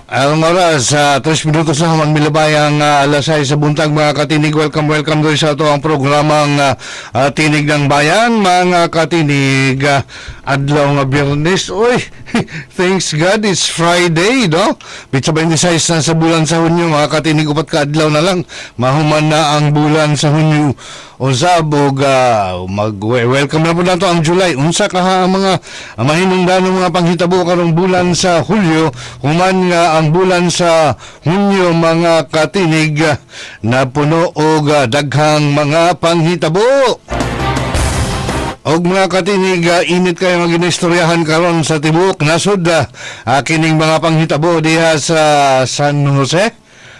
Ang oras, 3 minutos na man milabayang alas 6 sa buntag mga katinig. Welcome doon sa ito ang programang Tinig ng Bayan. Mga katinig, adlaw nga Biyernes. Uy, thanks God, it's Friday, no? Bitsa 26 na sa bulan sa Hunyo, mga katinig, upat ka adlaw na lang. Mahuman na ang bulan sa Hunyo. Usabog, welcome na po na ito ang July. Unsa ka ha ang mga mahinungdanong mga panghitabo karong bulan sa Hulyo. Human nga ang bulan sa Hunyo, mga katinig, na puno og daghang mga panghitabo. Og mga katinig, init kayo nga ginistoryahan karon sa tibok nasud kining mga panghitabo diha sa San Jose.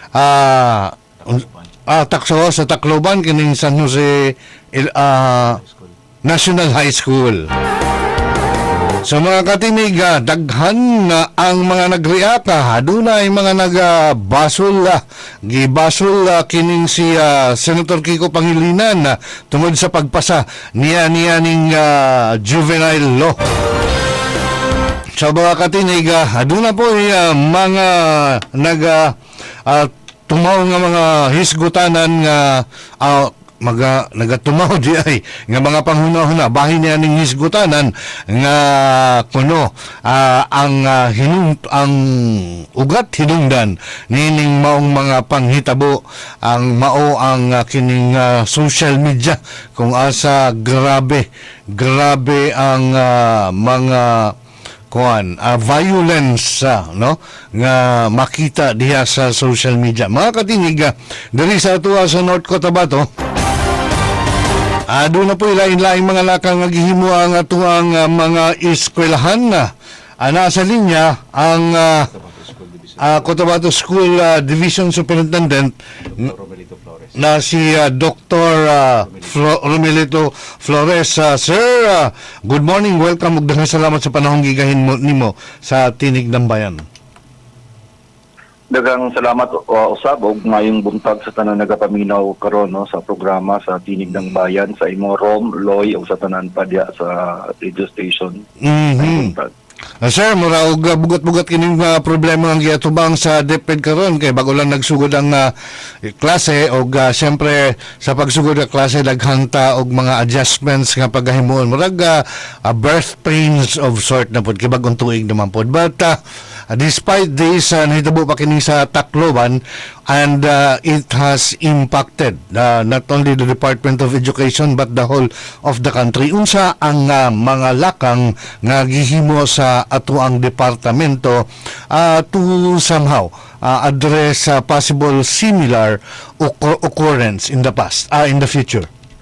Takso sa Tacloban, kining San Jose National High School. So mga katinig, daghan na ang mga nagreaka. Adunay mga nagbasol, gibasol kining si Senator Kiko Pangilinan tungod sa pagpasa niya ning juvenile law. So mga katinig, aduna po mga tumaw nga mga hisgutanan nga nagatumaw di ay nga mga panghuna-huna bahin niya ning hisgutanan nga kuno ang ugat hinungdan nining maong mga panghitabo ang mao ang kining social media kung asa grabe ang mga violence no nga makita diha sa social media. Mga katinig, diri sa ato sa North Cotabato, doon na po ilain-laing mga lakang naghihimo ang atuang mga eskwelahan na nasa linya ang Cotabato School Division Superintendent na si Dr. Romelito Flores. Sir, good morning, welcome, ug daghang salamat sa panahong gigahin nimo sa Tinig ng Bayan. Daghang salamat usab og mayong buntag sa tanan nagapaminaw karon no sa programa sa Tinig ng Bayan sa imo Rom, Loy ug sa tanan pa diya sa radio station. Sir, mura og bugat-bugat kining problema ang giatubang sa DepEd karon kay bago lang nagsugod ang klase og siyempre sa pagsugod ng klase daghanta og mga adjustments nga paghimuon murag birth pains of sort na pud kay bagong tuig naman pud. But despite this, nahitabo pa kini sa Tacloban and it has impacted not only the Department of Education but the whole of the country. Unsa ang mga lakang nga gihimo sa ato ang departamento to somehow address possible similar occurrence in the past, in the future?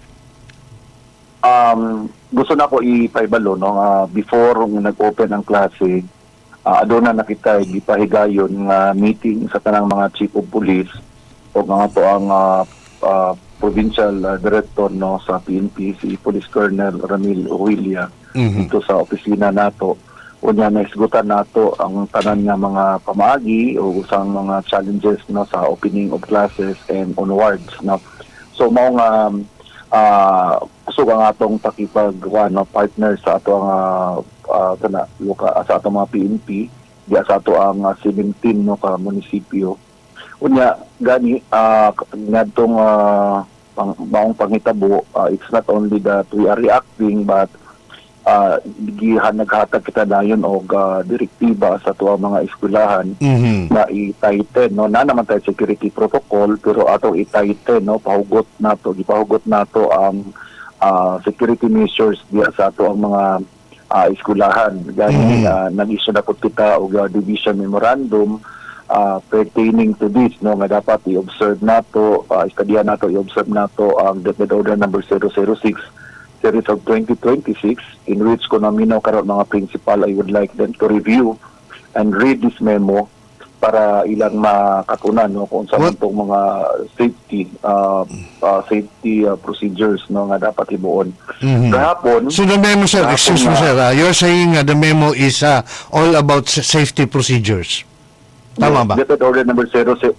Gusto na ko ipaibalo no before nag-open ang klase. Aduna nakita gipahigayon nga meeting sa tanang mga chief of police o nga po ang provincial director no sa PNP, si Police Colonel Ramil Huilia, dito sa opisina nato. Unya naisgutan nato ang tanan nga mga pamaagi o usang mga challenges no sa opening of classes and onwards no. So mao nga kusog ang atong pakipag partner sa ato ang sa ato mga PNP diya sa ato ang 17 no ka munisipyo. Unya gani ngadtong maong panghitabo, it's not only that we are reacting but naghatag kita dayon og direktiba sa ato mga eskwelahan na i-tighten no na naman tayo security protocol pero ato i-tighten no pahugot nato ang security measures diya sa ato ang mga eskwelahan. Gani nag-issue na pud kita og division memorandum pertaining to this no nga dapat i-observe nato istudyahan nato i-observe nato ang DepEd Order number 006 series of 2026 in which ko naminaw karon mga principal. I would like them to review and read this memo para ilang makatunan no kung sa tong mga safety procedures no nga dapat himuon. Kahapon, so the memo, sir, excuse me sir, you're saying the memo is all about safety procedures. Tama ba? DepEd Order number 006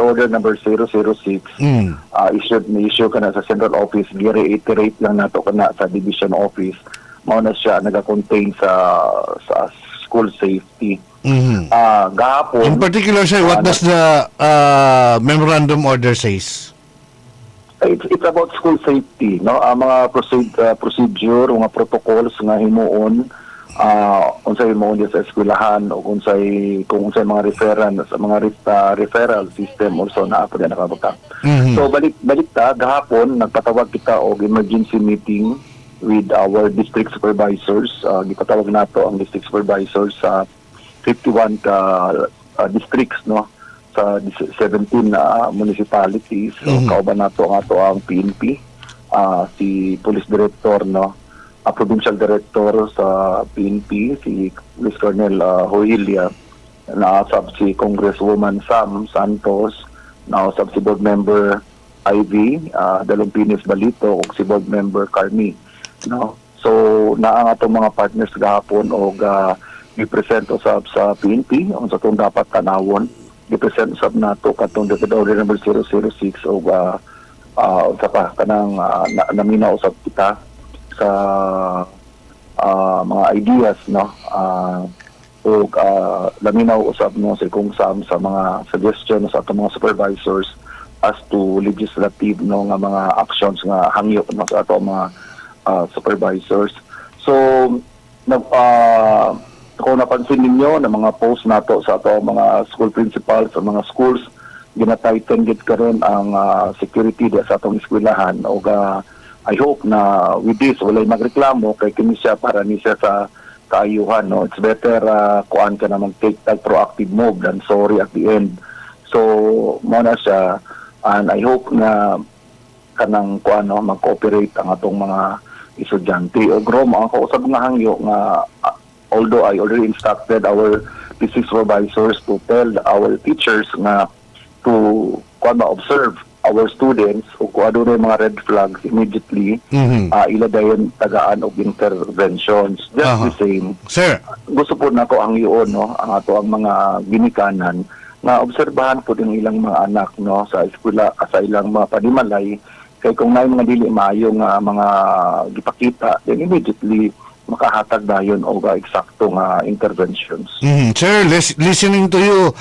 issue kana sa central office, gi-reiterate lang nato kana sa division office. Mao na siya naga-contain sa school safety. Mhm. Gahapon, In particular, sir, what does the memorandum order says? it's about school safety, no? Ang mga procedure, mga protocols nga himuon, unsay himuon sa eskwelahan o kung unsay mga referral system also na ako din nakabagka. Mhm. So balik ta gahapon nagpatawag kita og emergency meeting with our district supervisors. Gipatawag nato ang district supervisors sa 51 ka districts, no, sa 17 municipalities. So, kauban nato ang PNP, si Police Director, no, Provincial Director sa PNP, si Police Colonel Hoilia, naasab si Congresswoman Sam Santos, naasab si Board Member Ivy Dalumpinis Balito, o si Board Member Carmi, no. So naa atong mga partners gahapon og i-present usab sa PNP unsa tong dapat tanawon, i-present usab nato katong Decree Order number 006 og unsa pa kanang naminaw usab kita sa mga ideas, no, o laminaw usab no si Kung Sam sa mga suggestions sa atong mga supervisors as to legislative, no, nga mga actions nga hangyo, no, sa atong mga supervisors. So kung napansin ninyo na mga post nato sa atong mga school principals sa mga schools, ginatighten gid karon ang security sa atong eskwelahan, og I hope na with this walay magreklamo kay kini siya para ni siya sa kaayuhan, no. It's better kuan ka na mag-take that proactive move than sorry at the end. So mo na siya, and I hope na kanang kuan, no, mag-cooperate ang atong mga estudyante. O grom ang kausap nga hangyo nga although I already instructed our district supervisors to tell our teachers nga to observe our students o kung ano na yung mga red flags immediately, ila dayon tagaan og interventions. Just the same. Sir. Gusto po na ko ang iyon, no, ang ato ang mga ginikanan na obserbahan po din ilang mga anak, no, sa eskwela, sa ilang mga panimalay, kay kung may mga dili maayo nga mga gipakita, then immediately makahatag dayon og eksaktong interventions. Sir, listening to you,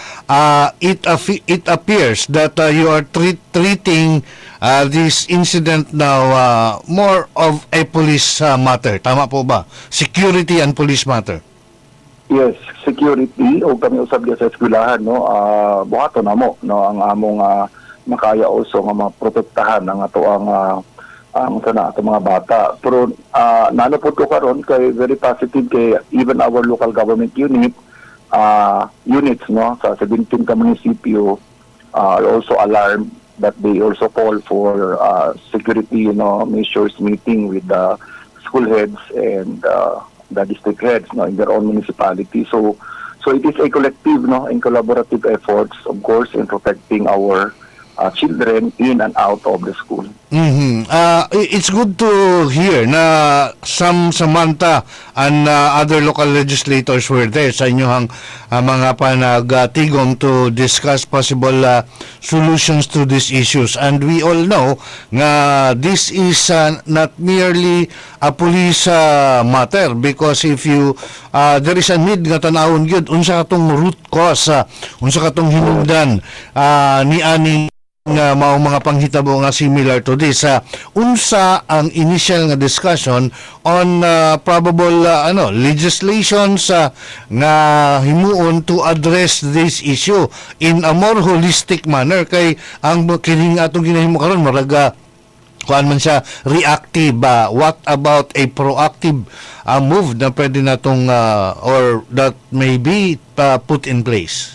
it appears that you are treating this incident now more of a police matter. Tama po ba? Security and police matter. Yes, security o kami usab sa eskwelahan, no, buhaton namo, no, ang among makaya also nga maprotektahan ang ato ang sana ato mga bata. Pero nano po ko karon kay very positive kay even our local government units, no, sa 17 ka munisipyo are also alarmed that they also call for security, you know, measures meeting with the school heads and the district heads, no, in their own municipality. So it is a collective, no, and collaborative efforts, of course, in protecting our children in and out of the school. It's good to hear na Samantha and other local legislators were there sa inyong mga panagtigom to discuss possible solutions to these issues. And we all know nga this is not merely a police matter, because if you there is a need nga tanawon gyud unsa katong root cause, unsa katong hinungdan ni ani nga mao mga panghitabo nga similar to this. Unsa ang initial nga discussion on probable legislations nga himuon to address this issue in a more holistic manner, kay ang kining atong ginahimo karon maraga kuan man siya reactive. What about a proactive move na pwede natong or that may be put in place?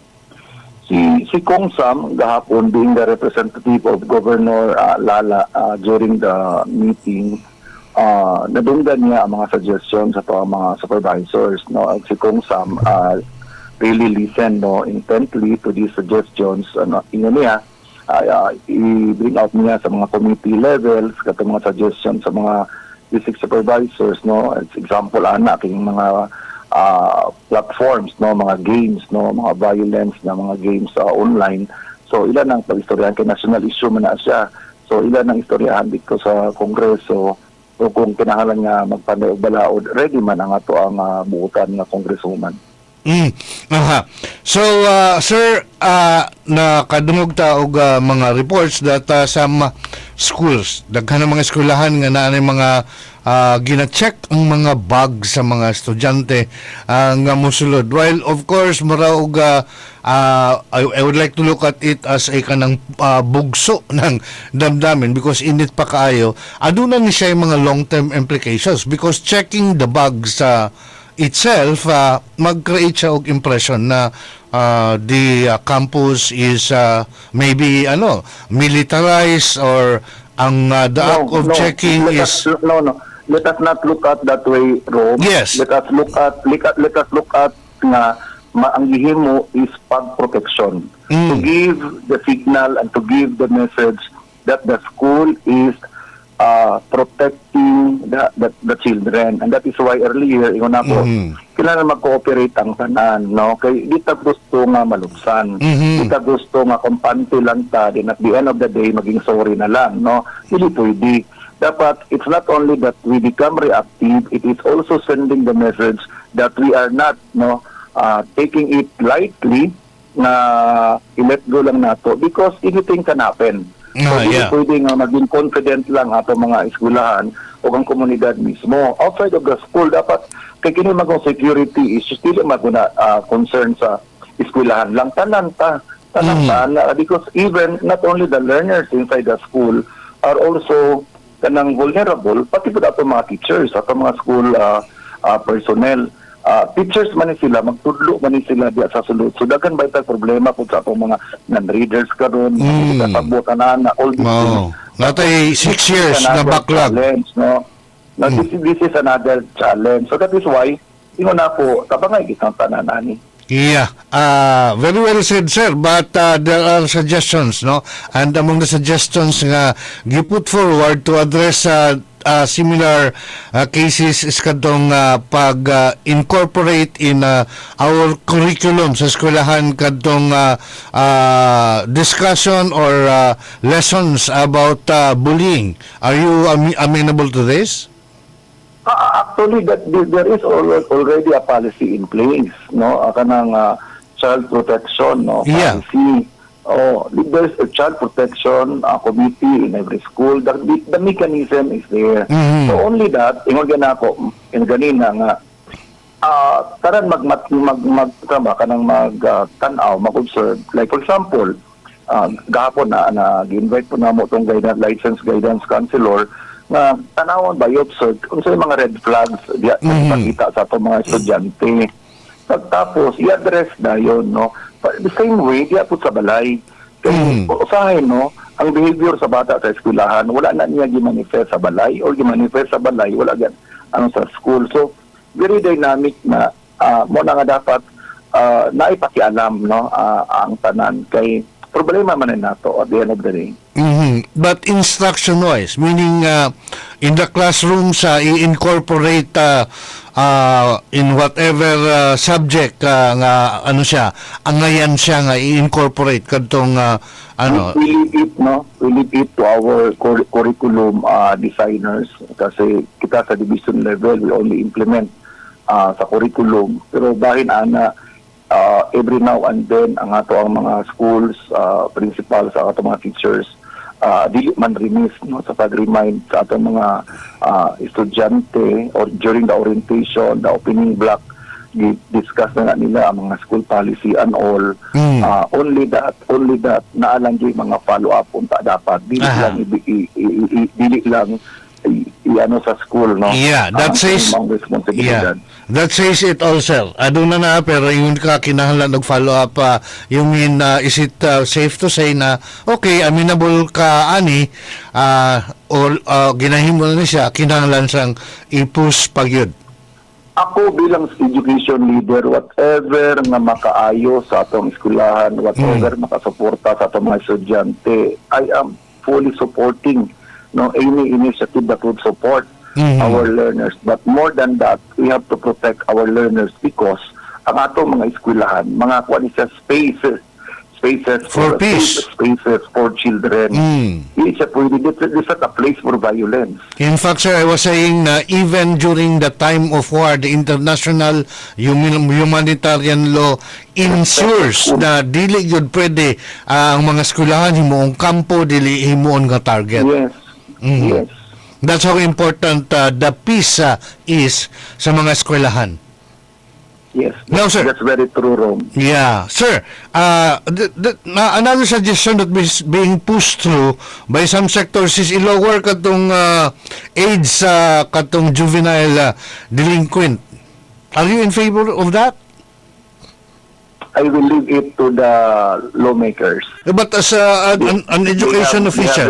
Si Kung Sam gahapon, being the representative of Governor Lala during the meeting, nadunggan niya ang mga suggestions sa mga supervisors, no. Si Kung Sam really listen, no, intently to these suggestions, ingon niya i-bring out niya sa mga committee levels katong mga suggestions sa mga district supervisors, no. As example king mga platforms, no, mga games, no, mga violence na mga games online. So ilan ang pag-istoryahan kay national issue man na siya. So ilan ang istoryahan dito sa Kongreso, o kung kinahanglan nga magpanay og balaod, ready man ang ato ang buutan nga congresswoman. Aha. So, sir, nakadungog ta og mga reports that some schools, daghan ng mga eskwelahan nga naa mga gina-check ang mga bag sa mga estudyante nga mosulod. While of course mura og I would like to look at it as a kanang bugso ng damdamin because init pa kaayo. Aduna ni siya yung mga long-term implications because checking the bags itself, mag-create siya og impression na the campus is maybe militarized or ang the act of checking is let us not look at that way, Rob. Yes. Let us look at na ang gihimo is pag-protection. To give the signal and to give the message that the school is protecting the children, and that is why earlier ingon ako kailangan mag-cooperate ang tanan, no, kay di ta gusto nga malubsan, di ta gusto nga kumpante lang ta, din at the end of the day maging sorry na lang, no, hindi pwede. Dapat it's not only that we become reactive, it is also sending the message that we are not taking it lightly na i-let go lang nato because anything can happen. So, pwede nga maging confident lang ato mga eskwelahan o ang komunidad mismo. Outside of the school, dapat kay kini magong security issues, dili maguna concern sa eskwelahan lang. Tanan ta, because even not only the learners inside the school are also kanang vulnerable, pati po ato mga teachers, ato mga school personnel. Teachers man sila, magtudlo man sila diya sa sulod. So, dagan ba ito problema po sa itong mga non-readers karon, mga pagbukanan na all these natay 6 years na backlog. Challenge, no? This is another challenge. So, that is why, yun na po, kabangay isang tananani. Yeah, very well said, sir. But there are suggestions, no? And among the suggestions nga you put forward to address similar cases is kadtong pag-incorporate in our curriculum sa eskwelahan kadtong discussion or lessons about bullying. Are you amenable to this? Actually, that there is already a policy in place, no? Kanang child protection, no? Policy. There's a child protection committee in every school. The mechanism is there. So only that, ingon ako, ganina nga, taran mag-tanaw, mag-observe. Like for example, gahapon na gi-invite po na mo itong license guidance counselor na tanawon ba i-observe kung sa mga red flags diya nakita sa itong mga estudyante. Pagtapos, i-address na yun, no? The same way, diya po sa balay. Kaya usahin, no? Ang behavior sa bata sa eskwelahan, wala na niya gi-manifest sa balay or gi-manifest sa balay, wala gan sa school. So, very dynamic na mo na nga dapat naipakialam, no? Ang tanan kay problema man nato at the end of the day. But instruction-wise, meaning in the classroom i-incorporate in whatever subject nga angayan siya nga i-incorporate kadtong We leave it to our curriculum designers kasi kita sa division level we only implement sa curriculum, pero bahin ana every now and then ang ato ang mga schools, principals, sa ato mga teachers dili man remiss, no, sa pag-remind sa ato mga estudyante or during the orientation, the opening block, discuss na nila ang mga school policy and all. Only that naalang yung mga follow-up unta dapat dili lang sa school, no? Yeah, that says that says it all, sir. Aduna na pero yung kinahanglan og follow up, you mean is it safe to say na okay, amenable ka ani or ginahimo na siya kinahanglan sang i-push pagyud? Ako bilang education leader, whatever nga makaayo sa atong eskwelahan, whatever makasuporta sa atong mga estudyante, I am fully supporting, no, any initiative that would support our learners. But more than that, we have to protect our learners because ang atong mga eskwelahan, mga kuan siya spaces For peace. spaces for children. Hindi siya pwede. This is not a place for violence. In fact, sir, I was saying na even during the time of war, the international humanitarian law ensures na dili yun pwede ang mga eskwelahan himuong kampo, dili himuon nga target. Yes. Yes. That's how important the peace is sa mga eskwelahan. Yes. No, sir. That's very true, Rom. Yeah, sir. Another suggestion that is being pushed through by some sectors is i-lower katong age sa katong juvenile delinquent. Are you in favor of that? I will leave it to the lawmakers. But as an education official,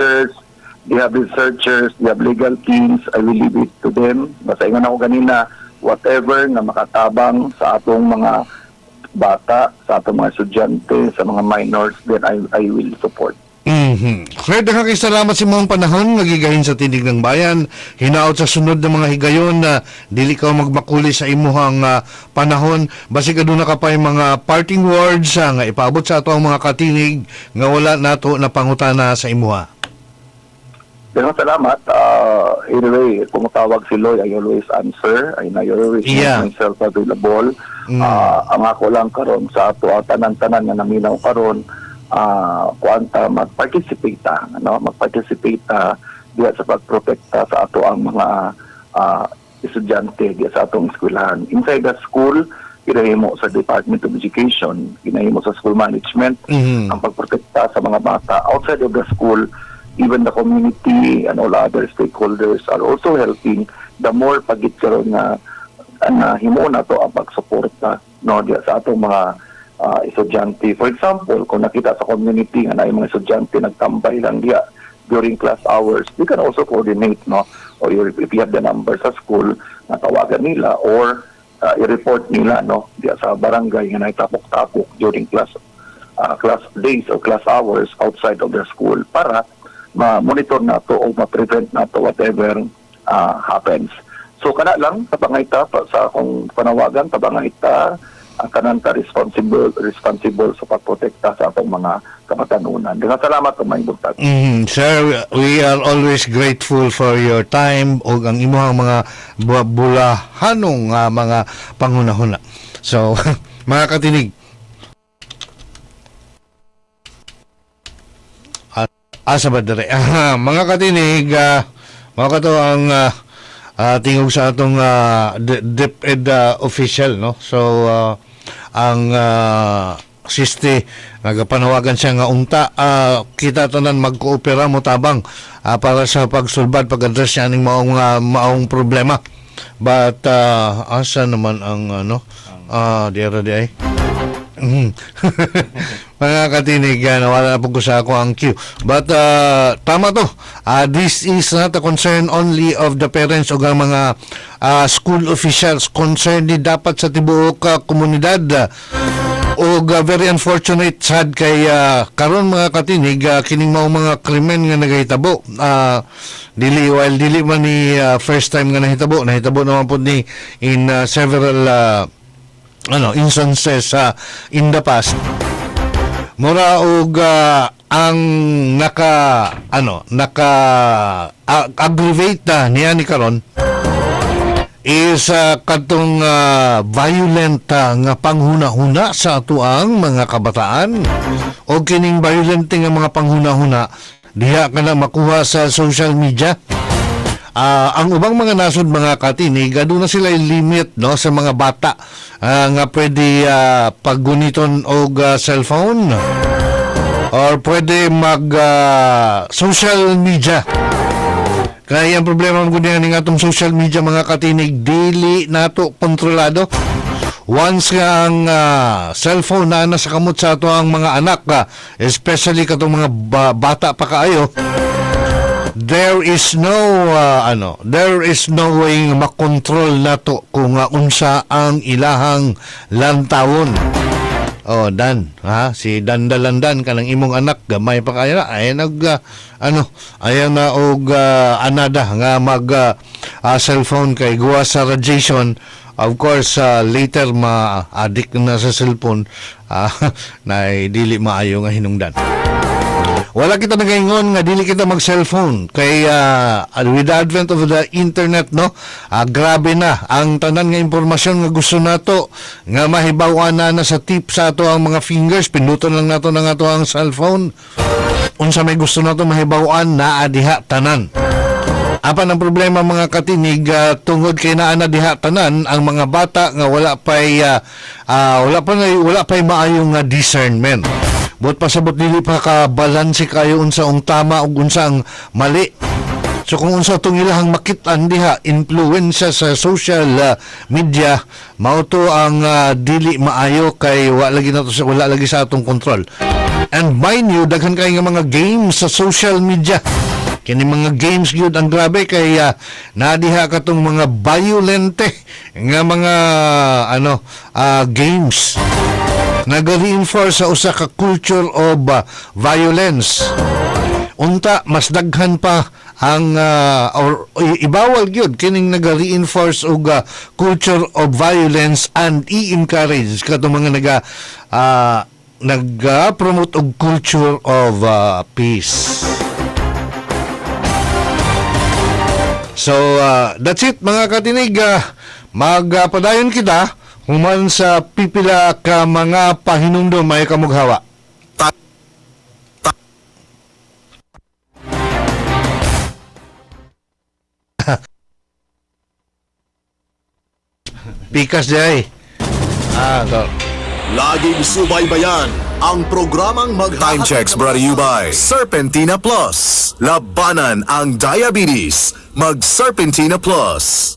They have researchers, they have legal teams. I will leave it to them. Basta ingon ako kanina, whatever na makatabang sa atong mga bata, sa atong mga estudyante, sa mga minors, then I will support. Sir, daghang kay salamat sa mga panahon nagigahin sa tinig ng bayan. Hinaot sa sunod ng mga higayon na dili ka magmakuli sa imuhang panahon. Basig aduna ka pa yung mga parting words nga ipaabot sa ato ang mga katinig nga wala nato na pangutana sa imuha. Pero salamat. Anyway, kung tawag si Loy, I always answer. I always make myself available. Ang ako lang karon sa ato tanan-tanan nga naminaw karon, kuanta mag-participate mag-participate diya sa pagprotekta sa ato ang mga estudyante diya sa atong eskwelahan. Inside the school, ginahimo sa Department of Education, ginahimo sa school management, ang pagprotekta sa mga bata. Outside of the school, even the community and all other stakeholders are also helping. The more pagit karon nga himo na to ang pagsuporta diya sa atong mga estudyante. For example, kung nakita sa community nga na yung mga estudyante nagtambay lang diya during class hours, we can also coordinate, or if you have the number sa school, natawagan nila or i-report nila diya sa barangay nga naitapok-tapok during class days or class hours outside of their school para ma-monitor nato o ma-prevent nato whatever happens. So kana lang sa bangayta sa akong panawagan, tabangayta ang kananta responsible sa pagprotekta sa atong mga kamatanunan. Daghang salamat sa mga butag. Sir, we are always grateful for your time o ang imong mga bulahanong mga pangunahuna. So, mga katinig, asa ba dere? Mga katinig, mga kato ang tingog sa atong DepEd official, no? So, ang siste nagapanawagan siya nga unta kita tanan magkoopera mo tabang para sa pagsulbad pag-address niya ning maong problema. But asa naman ang diara di ay mga katinig, nawala na po ko sa ako ang cue. But tama to. This is not a concern only of the parents o ang mga school officials. Concern ni dapat sa tibuok komunidad. O very unfortunate sad kay karon mga katinig kining mao mga krimen nga nagahitabo. Dili man ni first time nga nahitabo naman po ni in several instances in the past. Mura og ang aggravate niya ni karon is kadtong violent nga panghuna-huna sa atuang mga kabataan o kining violent nga mga panghuna-huna diha ka na makuha sa social media. Ang ubang mga nasod mga katinig, doon na sila limit sa mga bata nga pwede pagguniton og cellphone or pwede mag social media. Kaya ang problema ng ning atong social media mga katinig, dili nato kontrolado. Once nga ang cellphone na nasa kamot sa ato ang mga anak, especially katong mga bata pa kaayo, there is no way makontrol nato kung unsa ang ilahang lantawon. Dan si Dandalandan kanang imong anak gamay pa kaya ay ayaw na og anada nga mag cellphone kay guwa sa radiation of course later ma-addict na sa cellphone na dili maayo nga hinungdan. Wala kita nagaingon nga dili kita mag-cellphone kay with the advent of the internet, no, grabe na ang tanan nga impormasyon nga gusto nato nga mahibaw-an na sa tip sa ato ang mga fingers, pinduton lang nato ng ato ang cellphone. Unsa may gusto nato mahibaw-an naa diha tanan. Apan ang problema mga katinig, tungod kay naa na diha tanan ang mga bata nga wala pay maayong discernment. But pasabot dili pa ka balanse kayo unsa ang tama ug unsa ang mali. So kung unsa tong ilahang makit-an diha influensya sa social media, mao to ang dili maayo kay wala lagi sa atong kontrol. And mind you, daghan kay nga mga games sa social media. Kini mga games gyud ang grabe kay nadiha katong mga violente nga mga games nag-reinforce sa usa ka culture of violence. Unta mas daghan pa ang or ibawal gyud kining nag-reinforce og culture of violence and i-encourage katong mga nag-promote og culture of peace. So that's it mga katinig, magpadayon kita human sa pipila ka mga pahinumdom may kamughawa. Pikas jay. To. Laging subaybayan ang programang Time checks brought to you by Serpentina Plus. Labanan ang diabetes. Mag Serpentina Plus.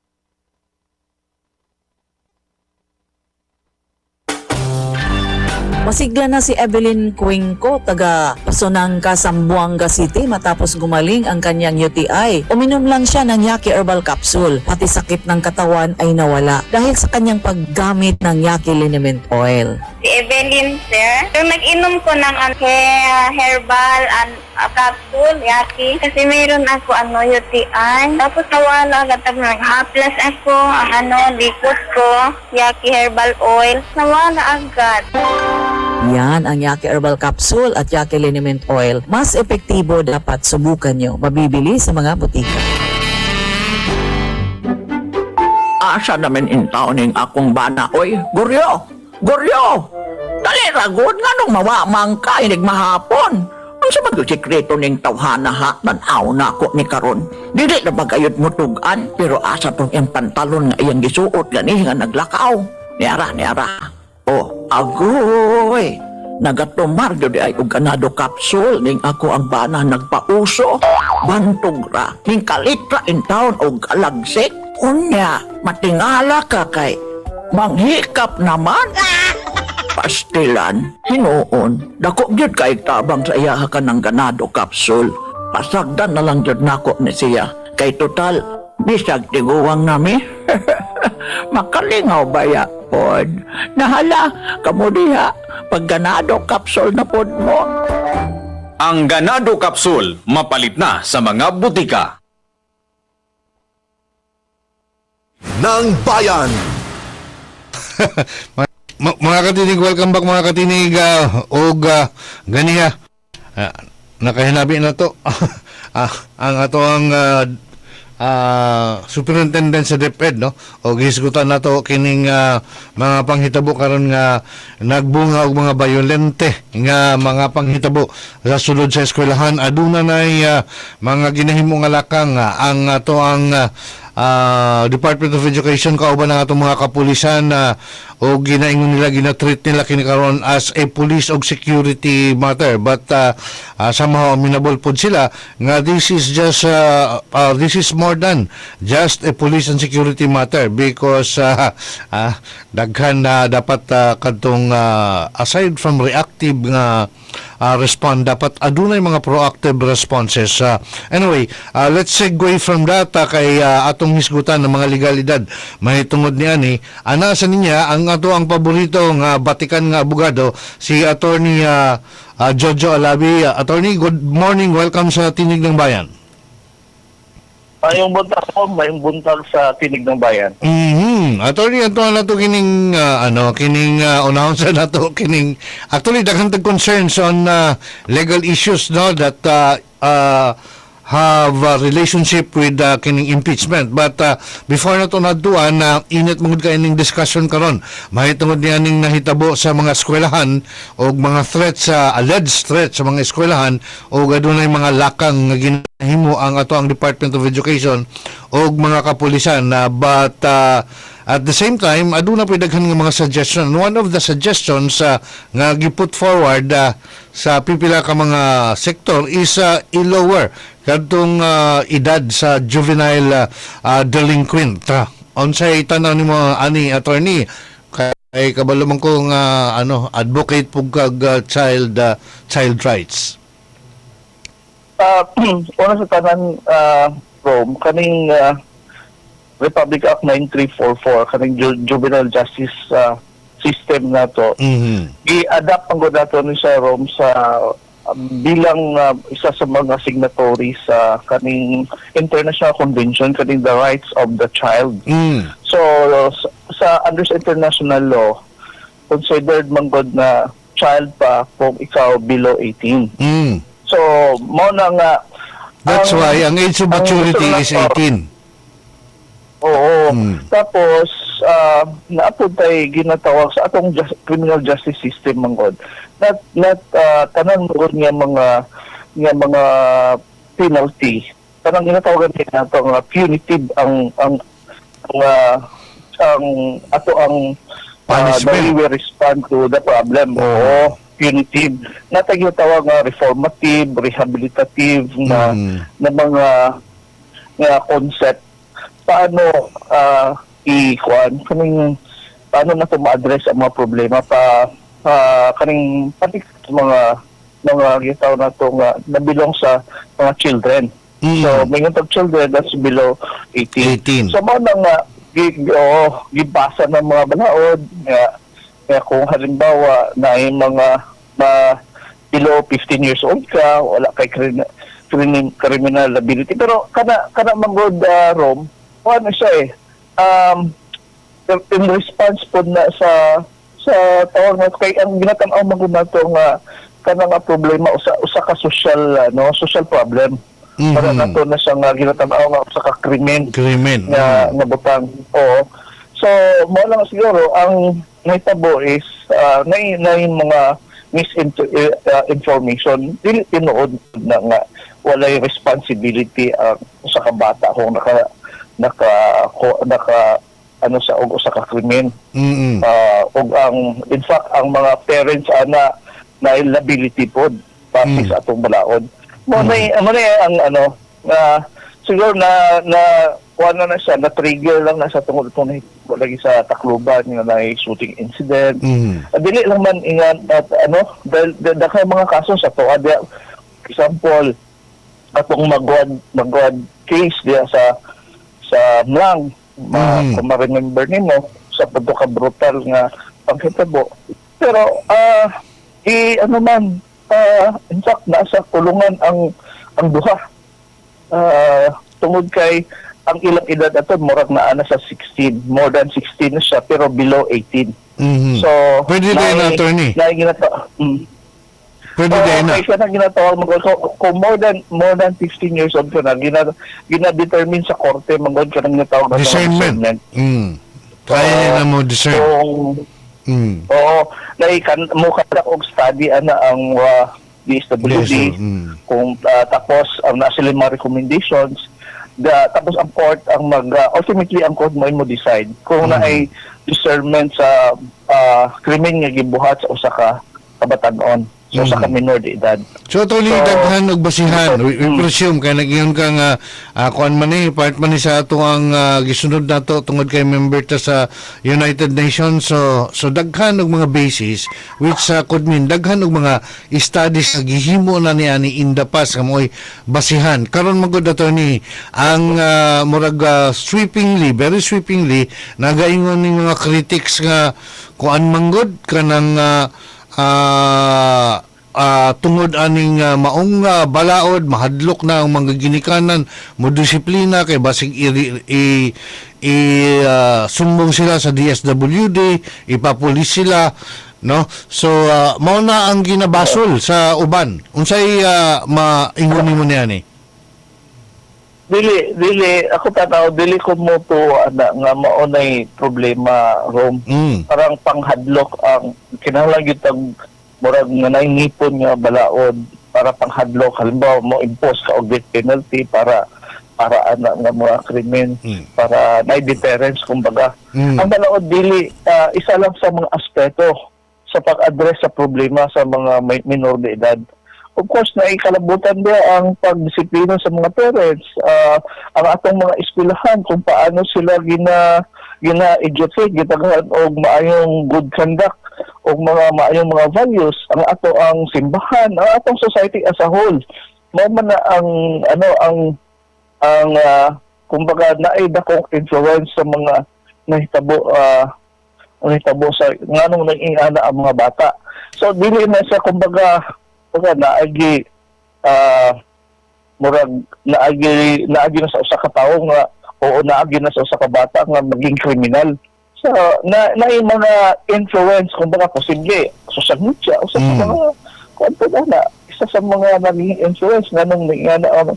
Masigla na si Evelyn Cuenco, taga Pasonangka, Zamboanga City matapos gumaling ang kanyang UTI. Uminom lang siya ng Yaki Herbal Capsule. Pati sakit ng katawan ay nawala dahil sa kanyang paggamit ng Yaki Liniment Oil. Si Evelyn, sir. So, nag-inom ko ng herbal and capsule, Yaki. Kasi mayroon ako UTI. Tapos nawala agad nag-haplas ako, likod ko, Yaki Herbal Oil. Nawala agad. Yan ang Yaki Herbal Capsule at Yaki Liniment Oil. Mas epektibo, dapat subukan nyo. Mabibili sa mga butika. Asa namin in town ng akong bana. Oy, Guryo! Guryo! Dali ragod nga nung mawamang ka inig mahapon. Ang sa mag-sikreto ng tawhana ha, tanaw na ako ni karon. Dili na bagayot mo tugan, pero asa tong yung pantalon nga iyang gisuot gani nga naglakaw. Niara. Oh, agoy! Nagatumar gyud ay og ganado capsule ning ako ang bana nagpauso. Bantog ra, ning kalitra in town og alagsik. Unya, matingala ka kay manghikap naman. Pastilan, hinuon, dako gyud kay tabang sa iya ka ng ganado capsule. Pasagdan na lang gyud nako ni siya. Kay total, bisag tiguwang nami. Makalingaw ba ya, pod? Nahala, kamo diha, pag ganado capsule na pod mo. Ang ganado capsule, mapalit na sa mga butika. Ng Bayan. Mga katinig, welcome back mga katinig, ganiha. Nakahinabi na to. Ang ato ang superintendent sa DepEd, no, o gisgutan na to kining mga panghitabo karon nga nagbunga og mga bayolente nga mga panghitabo sa sulod sa eskwelahan. Aduna nay mga ginahimo nga lakang ang ato ang Department of Education kauban ng atong mga kapulisan o ginaingon nila, ginatreat nila kini karon as a police og security matter, but somehow amenable pod sila nga this is just this is more than just a police and security matter, because daghan na dapat kadtong aside from reactive nga respond, dapat adunay mga proactive responses. Anyway, let's segue from that kay atong hisgutan ng mga legalidad mahitungod ni ani. Ana sa niya ang ato ang paborito nga batikan nga abogado, si Attorney Jojo Alabi. Attorney, good morning, welcome sa Tinig ng Bayan. Mayong buntag po, mayong buntag sa Tinig ng Bayan. Attorney, ato na to kining unahon sa nato kining actually daghan tag concerns on legal issues no that have a relationship with kining impeachment, but before na to naduan init mangud kay ning discussion karon mahitungod niya ning nahitabo sa mga eskwelahan og mga threats alleged threats sa mga eskwelahan o adunay mga lakang nga ginahimo ang ato ang Department of Education og mga kapulisan but at the same time aduna pa daghan nga mga suggestion. One of the suggestions nga giput forward sa pipila ka mga sektor is i-lower kadtong edad sa juvenile delinquent. Unsay tanaw nimo ani attorney kay kabalo man ko nga advocate pug kag child rights. Una sa tanan, Rome, kaning Republic Act 9344, kaning juvenile justice system na to, i-adapt ang gud nato ni sa Rome sa bilang isa sa mga signatories sa kaning international convention kaning the rights of the child. So sa under sa international law, considered man gud na child pa kung ikaw below 18. So mo na nga that's why ang age of maturity is 18. Oo. Tapos naapod tay ginatawag sa atong criminal justice system mangod. Not tanan mo nga mga penalty. Tanang ginatawagan nila nato nga punitive ang ato ang punishment. the way we respond to the problem. Oo. Punitive. Natag ginatawag nga reformative, rehabilitative na mga concept. Paano paano na ito ma-address ang mga problema kaning pati mga gitaw na ito nga nabilong sa mga children. So may ng children that's below 18. So mo na nga gibasa ng mga balaod nga kung halimbawa na yung mga below 15 years old ka, wala kay criminal liability. Pero kana magod Rome, ano siya in response po na sa tawag na kay ang ginatanaw magud nato nga kana nga problema usa ka social problem. Para nato na siya nga ginatanaw nga usa ka krimen nga butang. Oo. So mo lang siguro ang nahitabo is nay mga misinformation dili tinuod na nga walay responsibility ang usa ka bata kung naka sa og usa ka krimen. Og ang in fact ang mga parents na liability pod pati sa atong balaod. Mo ang siguro na kuha na siya, na-trigger lang na sa tungkol ito lagi sa Tacloban nga na shooting incident. Dili lang man ingat at dahil mga kaso sa to. Example, atong magwad case diya sa Mlang. Kung ma-remember nimo sa pagka brutal nga panghitabo. Pero in fact nasa kulungan ang duha. Tungod kay ang ilang edad ato murag na sa 16, more than 16 na siya pero below 18. So pwede din na attorney. Pwede din na. Kaya na ginatawag kung more than 15 years old ka na gina-determine sa korte magod ka nang ginatawag na discernment. Kaya na mo discern. Oo, mo kada og study ana ang DSWD kung tapos ang nasa mga recommendations tapos ang court ang ultimately ang court mo decide kung na ay discernment sa krimen nga gibuhat sa usa ka kabatanon so sa minor de edad. So daghan og basihan we presume kay nagyon ka nga kuan man part man sa ato ang gisunod nato tungod kay member ta sa United Nations so daghan og mga basis which could mean daghan og mga studies nga gihimo na ni in the past nga moy basihan karon magud attorney ang murag very sweepingly nagaingon ning mga critics nga kuan manggod kanang tungod aning maong balaod mahadlok na ang mga ginikanan mo disiplina kay basig sumbong sila sa DSWD, ipapulis sila, no? So mao na ang ginabasol sa uban. Unsay maingon mo niya ni? Dili ako tanaw dili ko mo to ana nga maunay problema Rom. Parang panghadlok ang kinahanglan gyud ang murag nga nainipon nga balaod para panghadlok, halimbawa mo impose ka og death penalty para ana nga mga krimen, para na deterrence kumbaga. Ang balaod dili isa lang sa mga aspeto sa pag-address sa problema sa mga minor de edad. Of course, naikalabutan din ang pagdisiplina sa mga parents, ang atong mga eskwelahan, kung paano sila gina-educate, gitagahan og maayong good conduct, o maayong mga values, ang simbahan, ang atong society as a whole. Mao man na kumbaga naay dakong influence sa mga nahitabo sa nganong nag-ingana ang mga bata. So dili na siya kumbaga naagi naagi na sa usa ka tawo nga o naagi na sa usa ka bata nga maging kriminal. So na mga influence kumbaga posible social media o sa mga kwanto na isa sa mga naging influence nganong nangingana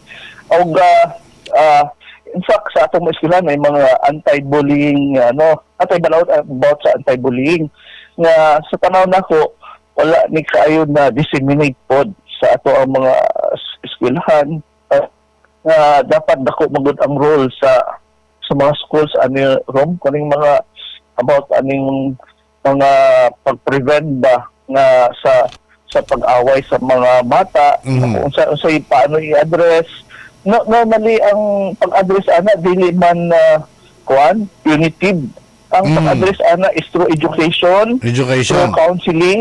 in fact sa atong eskwelahan may mga anti-bullying about sa anti-bullying nga sa panahon nako wala ni kayo na disseminate pod sa ato ang mga eskwelahan na dapat dako magud ang role sa mga schools ani Rom kuning mga about aning mga pag-prevent ba nga sa pag-away sa mga bata unsay paano i-address. Normally ang pag-address ana dili man punitive. Ang pag-address ana is through education, through counseling,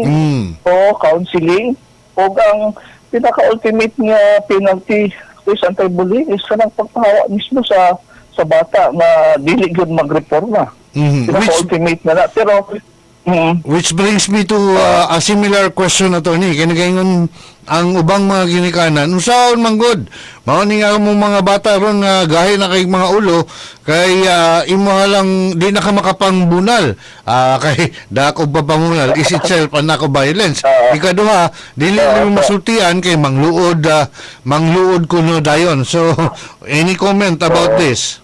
o ang pinaka-ultimate nga penalty is anti-bullying is kanang pagpahawa mismo sa bata na dili gyud magreporma. Pinaka-ultimate na pero which brings me to a similar question, attorney. Kinagaingon ang ubang mga ginikanan unsaon man gud mao ni nga mo mga bata ron nga gahi na kay mga ulo kay imo lang di na ka makapangbunal kay dako papangunal is itself an act of violence. Ikaduha dili mo masultian kay mangluod kuno dayon. So any comment about this?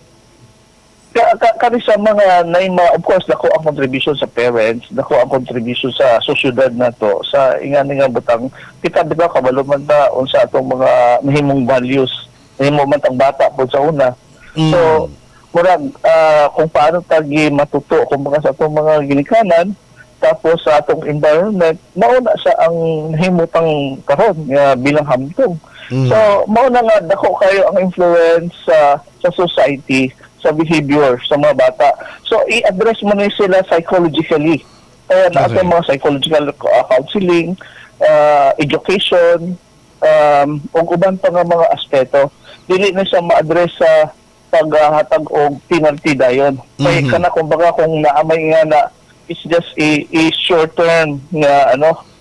Kani sa mga of course dako ang contribution sa parents, dako ang contribution sa sosyedad nato sa ingani nga butang kita kabalo man ta unsa atong mga mahimong values, mahimo man tang bata pod sa una. So murag kung paano tagi matuto kung mga sa atong mga ginikanan tapos sa atong environment mauna sa ang himutang karon nga bilang hamtong. So mao na nga dako kayo ang influence sa society sa behavior sa mga bata. So, i-address mo na sila psychologically. Kaya na ating mga psychological counseling, education, o uban pa nga mga aspeto. Dili na siya ma-address sa paghatag o penalty dayon. Kaya ka na, kumbaga, kung naamay nga na it's just a short-term nga,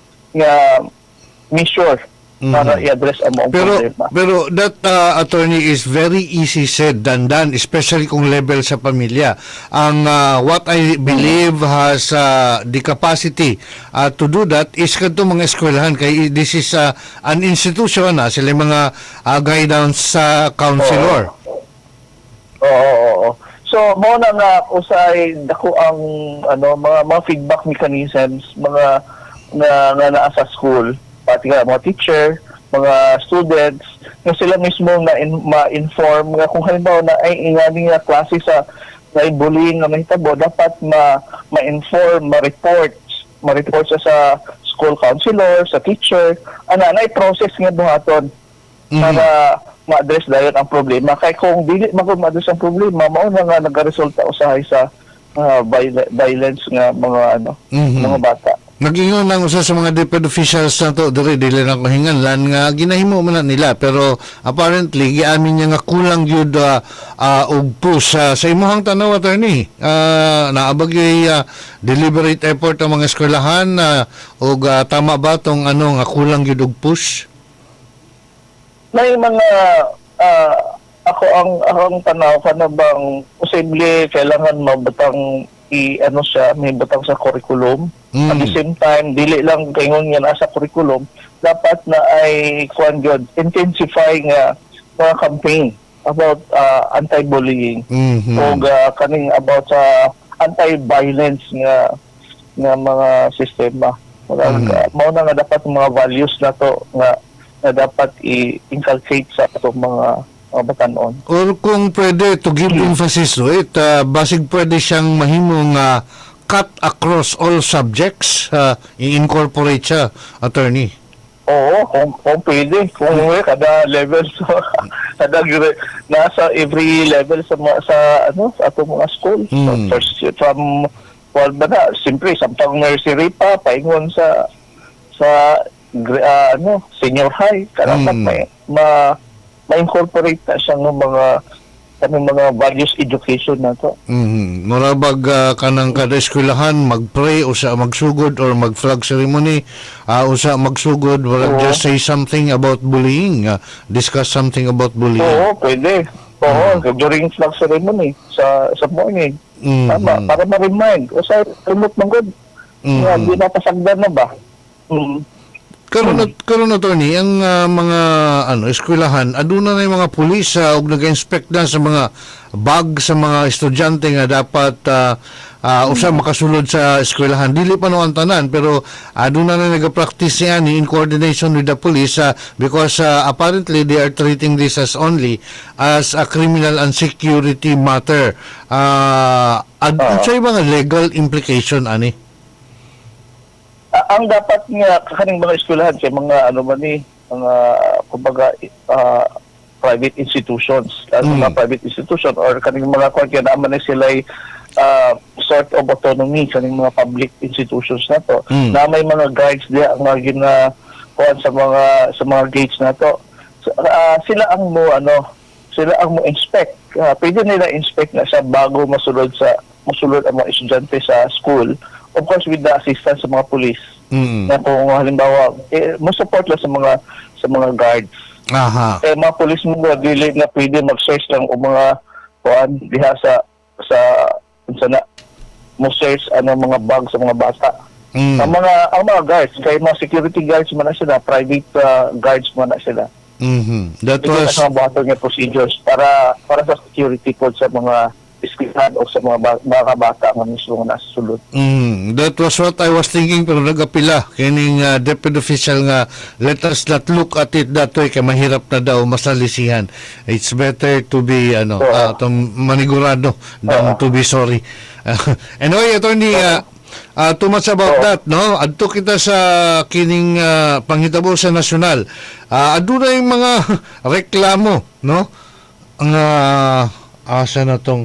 measure para i-address ang mga problema. Pero that, attorney, is very easy said than done, especially kung level sa pamilya. Ang what I believe has the capacity to do that is kadto mga eskwelahan kay this is an institution sila mga guidance counselor. Oo. So mo na nga usay dako ang mga feedback mechanisms nga naa sa school pati nga mga teacher, mga students, na sila mismo ma-inform nga kung halimbawa na ay ingani nga klase sa bullying na mahitabo, dapat ma-inform, ma-report sa school counselor, sa teacher, na-process nga buhaton para ma-address dayon ang problema. Kaya kung dili ma-address ang problema, mauna nga nag-resulta usahay sa violence nga mga bata. Nagingon ng usa sa mga DepEd officials na to dili na kahinganlan nga ginahimo man na nila, pero apparently giamin niya nga kulang gyud og push sa imong tanaw, attorney. Naabagay deliberate effort ang mga eskwelahan og tama ba tong nga kulang gyud og push? May mga akong tanaw ka na bang posible kailangan mabutang may butang sa curriculum. At the same time, dili lang kaingon nga nasa curriculum, dapat na ay intensify nga mga campaign about anti-bullying o kaning about sa anti-violence nga mga sistema. Mao na nga dapat mga values na to nga dapat i-inculcate sa itong mga batanon. Or kung pwede to give emphasis to it, basig pwede siyang mahimong cut across all subjects, i-incorporate siya, attorney. Oo, kung pwede. Kung kada level nasa every level sa atong mga school. So, first from simpre sampang nursery pa paingon sa senior high karapat ma-incorporate na siya ng mga values education na to. Murabag kanang kada eskwelahan mag-pray o sa magsugod or mag-flag ceremony, o sa magsugod just say something about bullying, discuss something about bullying. Oo, pwede. During flag ceremony sa morning. Tama, para ma-remind. O sa remote manggod, hindi napasagdan na ba? Karon attorney, ang mga eskwelahan aduna na yung mga pulis og nag-inspect na sa mga bag sa mga estudyante nga dapat usa makasulod sa eskwelahan. Dili pa no ang tanan, pero aduna na nag-practice yan in coordination with the police because apparently they are treating this as only as a criminal and security matter. Unsay mga legal implication ani? Ang dapat nga kaning mga eskwelahan kay mga mga kumbaga private institutions, mga private institution or kaning mga kaya naman na sila sort of autonomy kaning mga public institutions na to na may mga guides dia ang kuan sa mga gates na to. Sila ang mo inspect. Pwede nila inspect na siya bago masulod ang mga estudyante sa school, of course with the assistance sa mga police. Na kung halimbawa mo support lang sa mga guards. Mga police mo dili na pwede mag-search lang o mga kuan diha sa mo search mga bag sa mga bata. Ang mga guards kay mga security guards man na sila, private guards man na sila. That was mga bato nga procedures para sa security po sa mga eskwelahan o sa mga bata nga mismo nga nasusulod. That was what I was thinking, pero nagapila kining DepEd official nga let us not look at it that way kay mahirap na daw masalisihan. It's better to be manigurado than to be sorry. Anyway, attorney, too much about that, no? Adto kita sa kining panghitabo sa nasyonal. Aduna yung mga reklamo, no? Ang asa na tong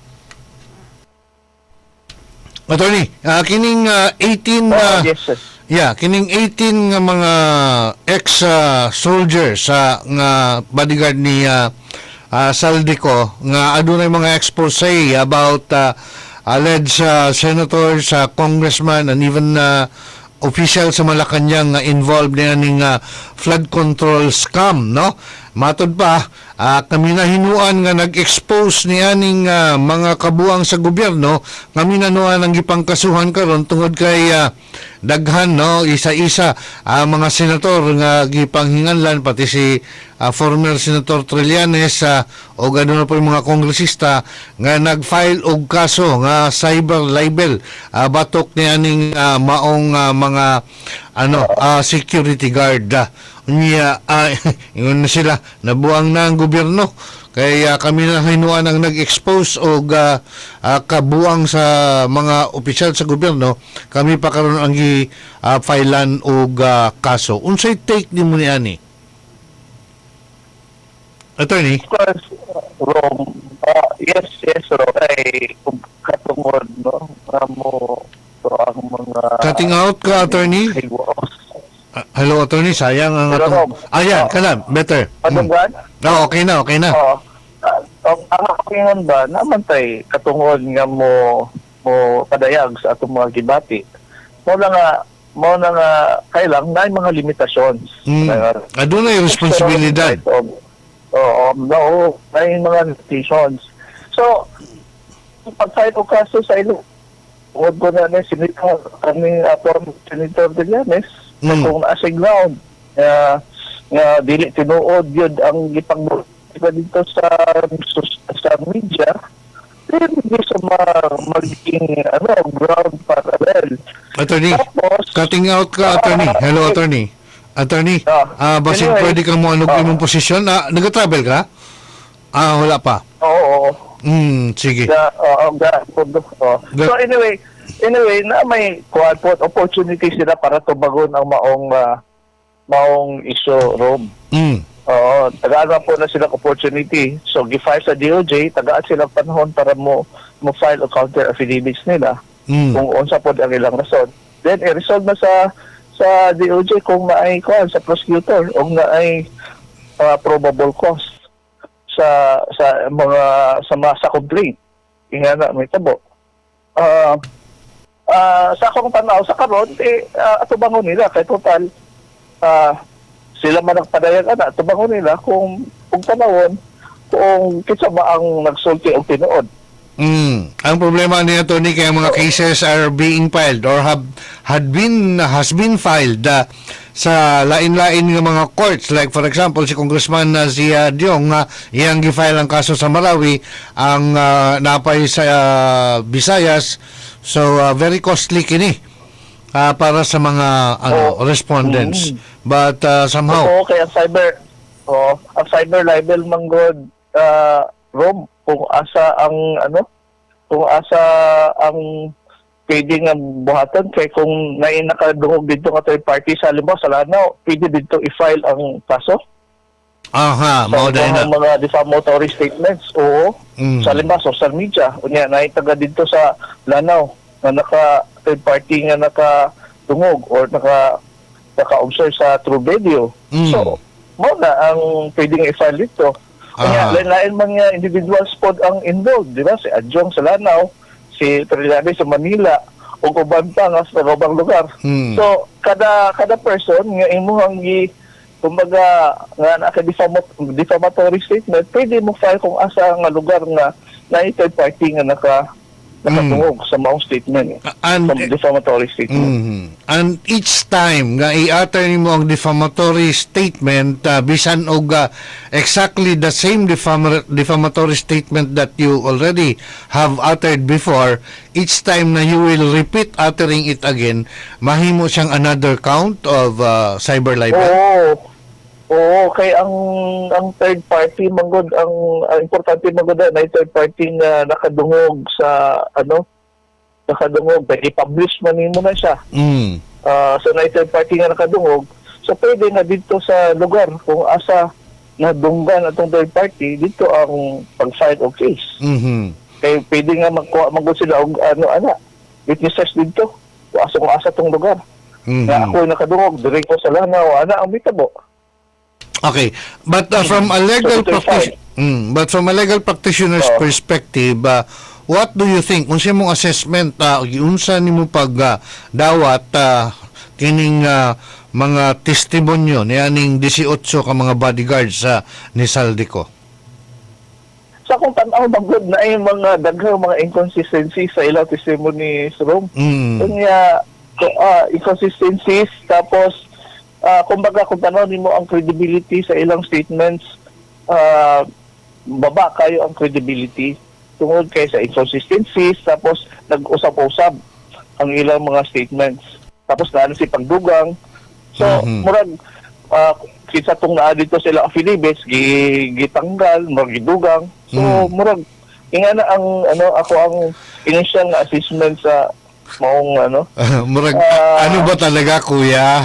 attorney, kining 18 yes, sir. kining 18 nga mga ex-soldiers nga bodyguard ni Saldico nga adunay mga expose about alleged senators, congressman and even officials sa Malacanang involved na ning flood control scam, no? Matod pa, kami na hinuan nga nag-expose ni aning mga kabuang sa gobyerno, kami na nuan ang gipangkasuhan karon tungod kay daghan, no, isa-isa mga senator nga gipanghinganlan, pati si former Senator Trillanes o gano'n na po yung mga kongresista nga nag-file og kaso nga cyber libel batok ni aning maong mga security guard. Ingon na sila, nabuang na ang gobyerno. Kaya kami na hinuan ang nag-expose o kabuang sa mga opisyal sa gobyerno. Kami pa karon ang filean o kaso. Unsay take ni mo ni ani? Attorney? Of course, Rom. Yes, Rom. Ay, kung katungod, no? ato ang mga Cutting out ka, attorney? Hello, attorney. Sayang ang Hello, atong... Rob. Ayan, kalam. Better. Padunggan? Okay na, okay na. Ang akingon ba, naman tay katungod nga mo padayag sa atong mga gibati. Mo na nga kailang na mga limitations. Doon na yung responsibilidad. Oo, may mga limitations. So, pag-fight o kaso sa ilo, huwag ko na Senator, Senator Villanes, kung nasa ground, dili tinuod yun ang ipagbuti dito sa media, hindi sa magiging ground parallel. Attorney, Tapos, cutting out ka, attorney. Hello, attorney. Attorney, basin anyway, pwede kang mo imong posisyon. Nag-travel ka? Wala pa. Oo. Sige. So anyway, na may opportunity sila para tubagon ang maong issue, Rob. Oo, tagaan po na silang opportunity. So, gi-file sa DOJ, tagaan silang panahon para mo file o counter affidavits nila kung unsa po ang ilang rason. Then, i-resolve na sa DOJ kung naay sa prosecutor o naay probable cause sa complaint. Ingana, may tabo. Sa akong tanaw, sa karon, atubangon nila. Kaya total, sila man nagpadayag tubangon nila kung tanawon kung kitsa ba ang nagsulti o tinuod. Ang problema ni attorney kaya mga cases are being filed or has been filed sa lain-lain ng mga courts, like for example si Congressman si Diong iyang gi-file ang kaso sa Marawi, ang napay sa Visayas, so very costly kini para sa mga respondents, but somehow kaya ang cyber libel manggod Rob, kung asa ang pwede nga buhatan kay kung nakadungog dito nga third party sa halimbawa sa Lanao, pwede dito i-file ang kaso. Mao dahil na mga defamatory statements. Oo. Sa halimbawa social media, unya naitaga dito sa Lanao na naka third party nga nakadungog or naka-observe sa True Video. So, mao na ang pwedeng i-file dito. Kaya lain-lain mga individuals pod ang involved, di ba? Si Adjong sa Lanao, si Trinidad sa Manila, o uban pa nga sa ibang lugar. So, kada person nga imuhang kumbaga nga defamatory statement, pwede mo file kung asa nga lugar nga na third party nga nakatungog sa maong statement. Sa defamatory statement. And each time nga i-utter mo ang defamatory statement, bisan og exactly the same defamatory statement that you already have uttered before, each time na you will repeat uttering it again, mahimo siyang another count of cyber libel. Oo, kay ang third party manggod ang importante manggod na third party nga nakadungog sa nakadungog kay i-publish man nimo na siya. So na third party nga nakadungog, so pwede na dito sa lugar kung asa nadunggan atong third party dito ang pag-file of case. Kay pwede nga magkuha manggod sila og witnesses dito kung asa tong lugar. Nga ako nakadungog diri ko sa Lanao ang bitabo. Okay, but from a legal practitioner's perspective, what do you think? Unsa imong assessment? Unsa nimo pag dawat kining mga testimonyo nianing 18 ka mga bodyguards ni Saldico? Sa kung tanaw magud na ay mga daghang mga inconsistencies sa ilang testimony sa Rome. Kunya inconsistencies, tapos kumbaga kung tanaw nimo ang credibility sa ilang statements, baba kayo ang credibility tungod kay sa inconsistencies, tapos nag-usap-usap ang ilang mga statements, tapos naano si pagdugang. So murag kinsa tong naa dito sila affidavits gitanggal, murag gidugang. So murag ingana ang ako ang initial na assessment sa maong murag ano ba talaga, kuya?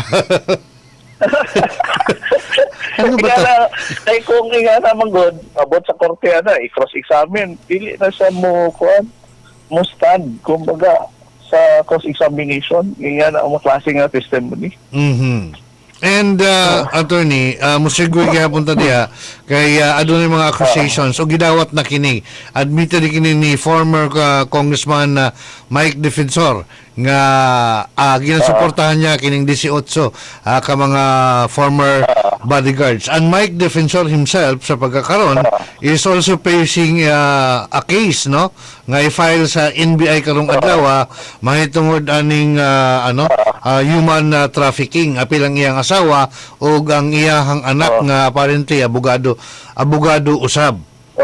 Ano ba to? Ay kung nga naman good, abot sa korte i-cross-examine, pili na siya mo stand, kumbaga, sa cross-examination. Yan ang mga klase nga testimony. And attorney, musiguro gihapon ta diha kay adunay mga accusations o gidawat na kini. Admitted kini ni former Congressman Mike Defensor nga ginasuportahan niya kining 18 ka mga former bodyguards. And Mike Defensor himself sa pagkakaron is also facing a case, no, nga i-file sa NBI karong adlaw mahitungod aning human trafficking, apil ang iyang asawa o ang iyahang anak nga apparently abogado usab.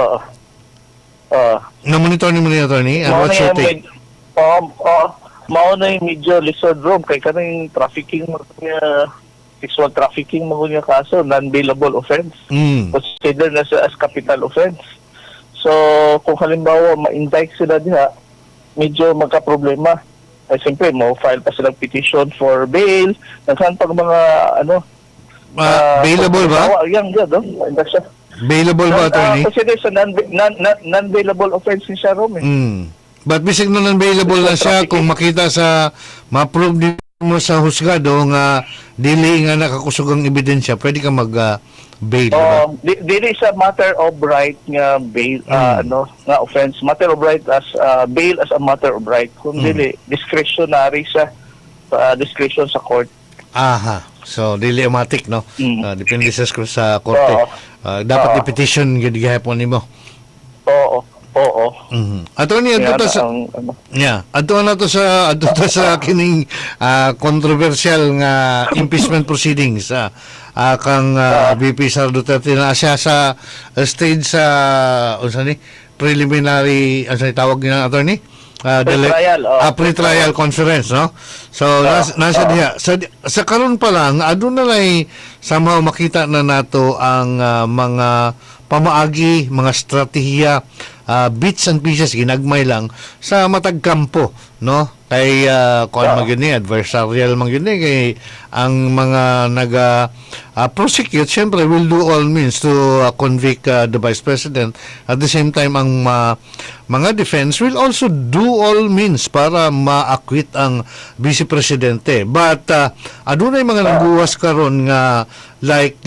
Na-monitor ni attorney, and what's your take? Mao na yung medyo lisod room kay kanang trafficking sexual trafficking mo niya kaso non-bailable offense. Considered na as capital offense. So kung halimbawa ma-indict sila diha, medyo magka-problema. Ay siyempre mo file pa silang petition for bail. Nasaan pag mga bailable ba? Yan gud, siya. Bailable ba, attorney? Kasi sa non-bailable offense siya room. But bisig na non-bailable na siya kung makita sa ma-prove din mo sa husgado nga dili nga nakakusog ang ebidensya, pwede ka mag-bail, diba? Dili sa matter of right nga bail, nga offense. Matter of right as bail as a matter of right. Kung dili, discretionary sa discretion sa court. Aha. So, dili automatic, no? Depende sa korte. Dapat i-petition gihapon nimo. Oo. Attorney, adto na to sa kining controversial nga impeachment proceedings kang VP Sara Duterte na siya sa stage sa preliminary tawag ng attorney pre-trial conference, no? So nasa diha sa karon pa lang aduna lay somehow makita na nato ang mga pamaagi, mga strategiya, bits and pieces ginagmay lang sa matag kampo, no? Kay adversarial man yun kay ang mga prosecute syempre will do all means to convict the Vice President. At the same time ang mga defense will also do all means para ma-acquit ang Vice Presidente. But adunay mga nagbuwas karon nga like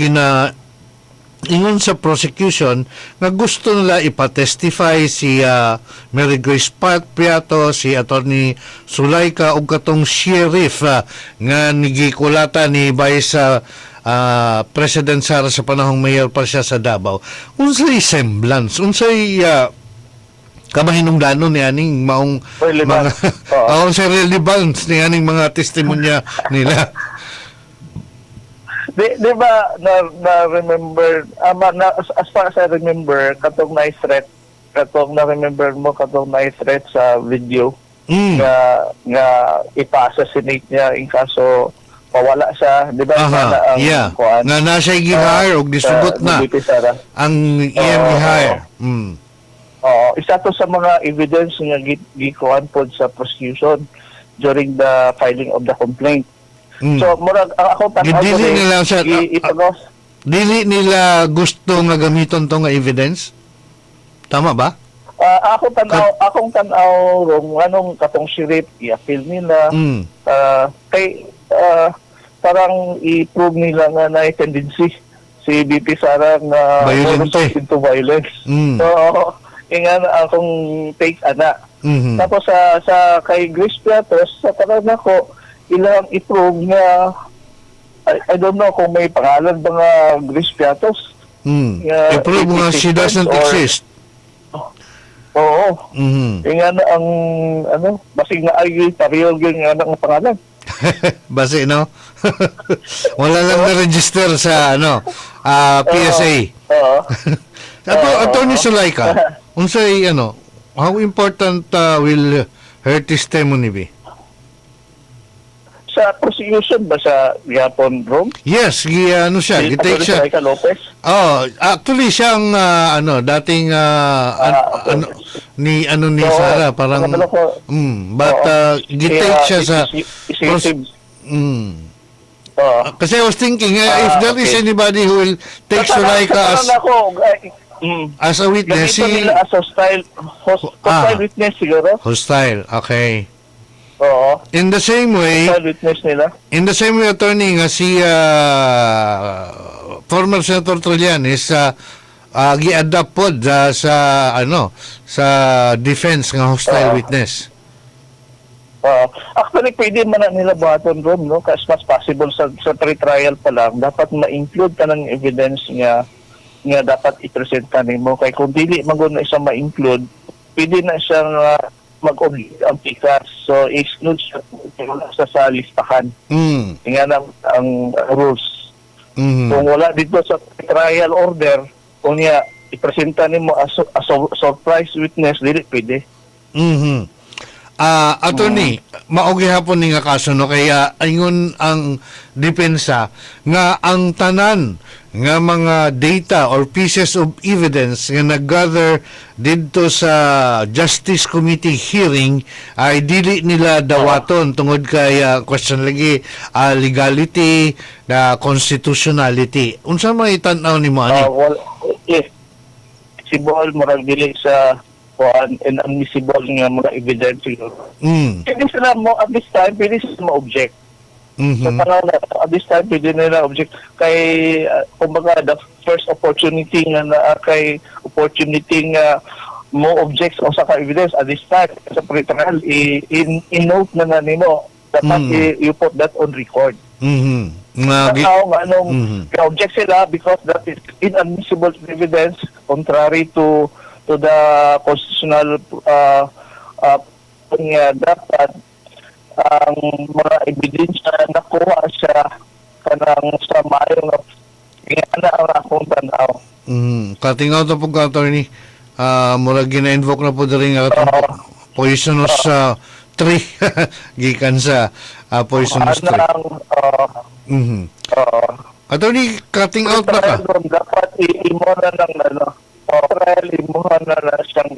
ingon sa prosecution nga gusto nila ipatestify si Mary Grace Piato, si Attorney Sulaika ug katong sheriff nga nigikulata ni Vice President Sara sa panahong mayor pa siya sa Davao. Unsay semblance, unsay kamahinungdanon ni aning maong mga unsay relevance ni aning mga testimonya nila. Di ba na-remember, as far as I remember, katong na-threat sa video nga ipa-assassinate niya in kaso pawala siya, di ba? Na nasa gihire o disugot na ang iyang gihire. Isa to sa mga evidence nga gikuan pod sa prosecution during the filing of the complaint. So, murag ako dili nila gusto nga gamiton to nga evidence? Tama ba? Akong tanaw rong anong katong sheriff i-appeal nila. Kay parang i-prove nila nga na tendency si BP Sara nga into violence. So, ingan akong take ana. Tapos sa kay Grace Piatos, sa parang ako ilang i-prove nga I don't know kung may pangalan ba nga Grace Piatos. I-prove nga she doesn't exist. Oo. Ingan ang basig nga ay pareho yung ang pangalan. Basi, no? Wala lang na-register sa PSA. Attorney Sulaika, unsay how important will her testimony be? Sa prosecution ba sa Yapon room? Yes, gitake siya. Sulaika Lopez? Actually siyang dating ni Sara parang but gitake siya sa kasi I was thinking if there is anybody who will take Sulaika as a witness, as hostile witness siguro. Hostile, okay. Oo. In the same way, Sa witness nila. attorney, nga si former Senator Trillanes gi-adapt pod sa defense nga hostile witness. Actually, pwede man na nila buhaton ron, no? As much possible sa pre-trial pa lang, dapat ma-include ka ng evidence nga dapat i-presenta nimo. Kaya kung dili man na isa ma-include, pwede na siyang mag-oblige ang PICAS. So, exclude siya sa listahan. Nga ang rules. Kung wala dito sa trial order, kung niya i-presenta nimo as surprise witness, dili pwede. Attorney, maogi hapon ni nga kaso no, kaya ayun ang depensa nga ang tanan nga mga data or pieces of evidence nga nag-gather dito sa Justice Committee hearing ay dili nila dawaton tungod kay question lagi legality na constitutionality. Unsa may tan-aw nimo ani? Sibol murag dili sa inadmissible nga mga evidence siguro. Pwede sila mo, at this time, pwede sila ma-object. So, parang at this time, pwede nila object. Kay, kumbaga, the first opportunity nga mo object o sa ka-evidence at this time, sa pre-trial, in-note na nimo. Dapat you put that on record. Object sila because that is inadmissible evidence contrary to the constitutional dapat ang mga ebidensya na nakuha siya kanang sa mayong nga ang akong tanaw. Katingaw na po ka, attorney. Murag gina-invoke na po dali nga poisonous tree gikan sa poisonous tree. Attorney, cutting out na ka. Dapat i-imo na ng trial, imuha na siyang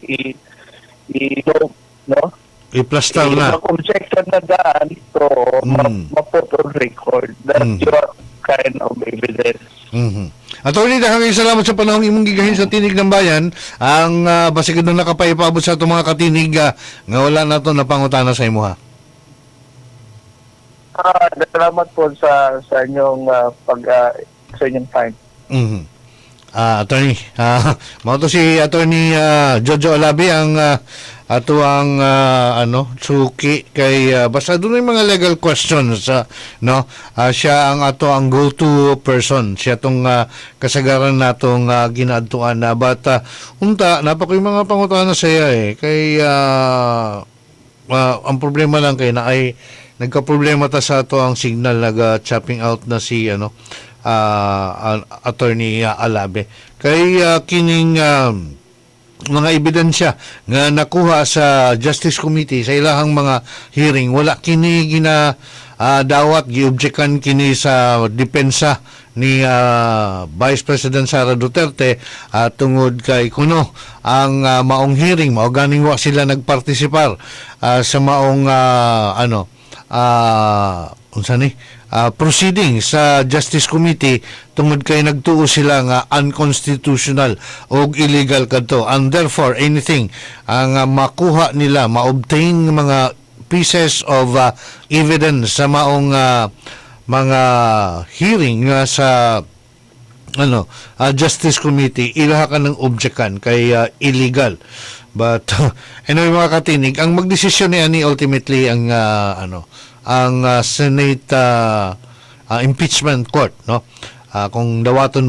no? I-plaster na. Mag-objection na daan, so ma-put on record. That's your kind of evidence. Attorney, daghang salamat sa panahong imong gigahin sa Tinig ng Bayan. Ang basigid na nakapaypaabot sa itong mga katinig nga wala na ito napangutana sa imuha. Salamat po sa inyong sa inyong time. Attorney, mao to si Attorney Jojo Alabi ang ato ang suki kay basta doon yung mga legal questions siya ang ato ang go-to person, siya tong kasagaran natong ginadtuan na bata unta napakoy mga pangutana sa iya kay ang problema lang kay na ay nagka-problema ta sa ato ang signal chopping out na si Attorney Alabe kay kining mga ebidensya nga nakuha sa Justice Committee sa ilahang mga hearing wala kini dawat giobjektan kini sa depensa ni Vice President Sara Duterte tungod kay kuno ang maong hearing mao ganing wa sila nagpartisipar sa maong proceeding sa Justice Committee tungod kay nagtuo sila nga unconstitutional o illegal kadto and therefore anything ang makuha nila ma-obtain mga pieces of evidence sa maong mga hearing sa Justice Committee ilaha ka ng objekan kay illegal. But anyway mga katinig, ang magdesisyon ni ultimately ang Senate impeachment court kung dawaton